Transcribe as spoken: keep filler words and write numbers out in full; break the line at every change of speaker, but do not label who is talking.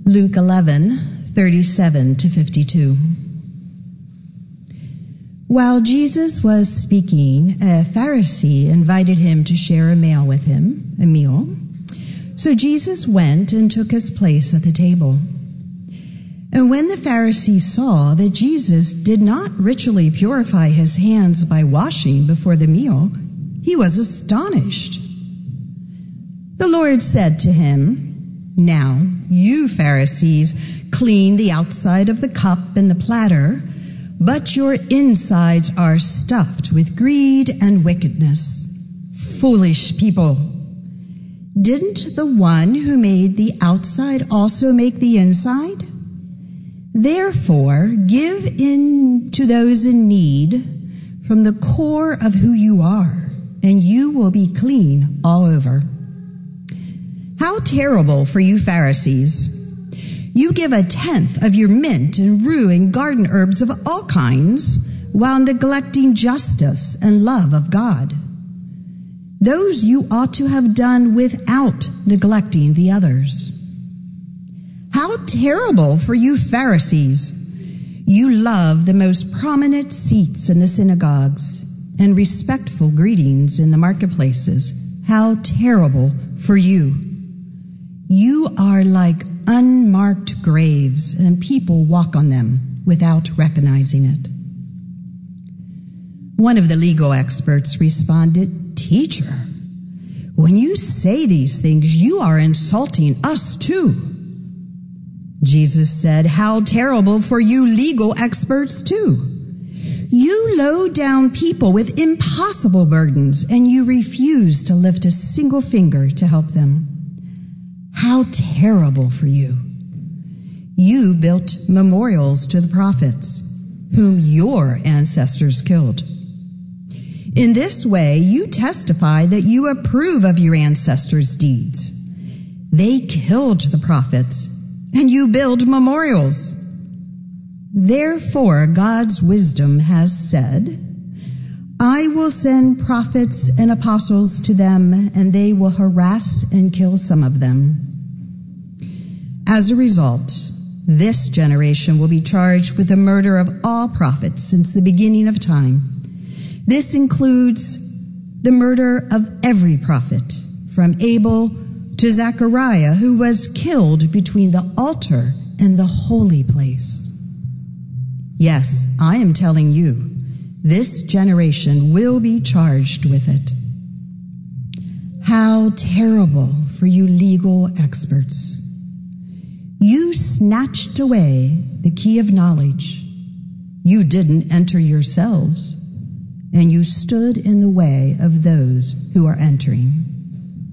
Luke eleven, thirty-seven to fifty-two. While Jesus was speaking, a Pharisee invited him to share a meal with him, a meal. So Jesus went and took his place at the table. And when the Pharisee saw that Jesus did not ritually purify his hands by washing before the meal, he was astonished. The Lord said to him, "Now, you Pharisees clean the outside of the cup and the platter, but your insides are stuffed with greed and wickedness. Foolish people! Didn't the one who made the outside also make the inside? Therefore, give in to those in need from the core of who you are, and you will be clean all over. How terrible for you Pharisees! You give a tenth of your mint and rue and garden herbs of all kinds, while neglecting justice and love of God. Those you ought to have done without neglecting the others. How terrible for you Pharisees! You love the most prominent seats in the synagogues and respectful greetings in the marketplaces. How terrible for you! You are like unmarked graves, and people walk on them without recognizing it." One of the legal experts responded, "Teacher, when you say these things, you are insulting us too." Jesus said, "How terrible for you legal experts too. You load down people with impossible burdens, and you refuse to lift a single finger to help them. How terrible for you! You built memorials to the prophets, whom your ancestors killed. In this way, you testify that you approve of your ancestors' deeds. They killed the prophets, and you build memorials. Therefore, God's wisdom has said, I will send prophets and apostles to them, and they will harass and kill some of them. As a result, this generation will be charged with the murder of all prophets since the beginning of time. This includes the murder of every prophet, from Abel to Zechariah, who was killed between the altar and the holy place. Yes, I am telling you, this generation will be charged with it. How terrible for you legal experts! You snatched away the key of knowledge. You didn't enter yourselves, and you stood in the way of those who are entering."